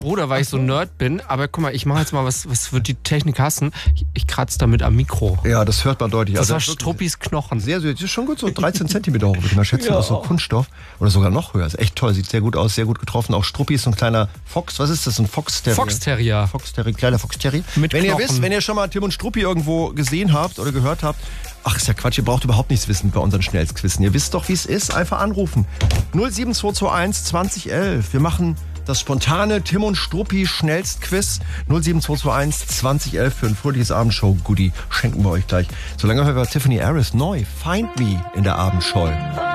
Bruder, weil ich so Nerd bin. Aber guck mal, ich mache jetzt mal was wird die Technik hassen. Ich kratze damit am Mikro. Ja, das hört man deutlich. Das war Struppis Knochen. Sehr, sehr, das ist schon gut, so 13 Zentimeter hoch, würde ich mal schätzen, aus so Kunststoff. Oder sogar noch höher. Ist echt toll, sieht sehr gut aus, sehr gut getroffen. Auch Struppi ist so ein kleiner Fox. Was ist das? Ein Fox-Terrier? Fox-Terrier. Kleiner Fox-Terrier. Wenn ihr wisst, wenn ihr schon mal Tim und Struppi irgendwo gesehen habt oder gehört habt, ach, ist ja Quatsch, ihr braucht überhaupt nichts wissen bei unseren Schnellstquissen. Ihr wisst doch, wie es ist. Einfach anrufen. 07221 2011. Wir machen das spontane Tim und Struppi Schnellstquiz 07221 2011 für ein fröhliches Abendshow-Goodie. Schenken wir euch gleich. Solange hören wir Tiffany Harris neu. Find Me in der Abendshow.